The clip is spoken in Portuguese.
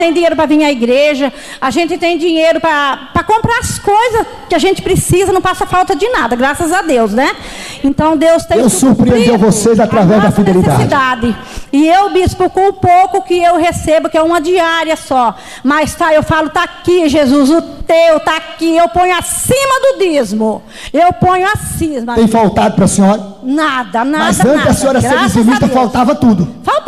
tem dinheiro para vir à igreja, a gente tem dinheiro para comprar as coisas que a gente precisa, não passa falta de nada, graças a Deus, né? Então Deus tem surpreendeu vocês através da fidelidade. E eu, bispo, com o pouco que eu recebo, que é uma diária só, mas eu falo, tá aqui, Jesus, o teu tá aqui, eu ponho acima do dízimo, eu ponho acima. Tem faltado para a senhora? Nada. Mas antes da senhora ser dizimista, faltava tudo. Faltava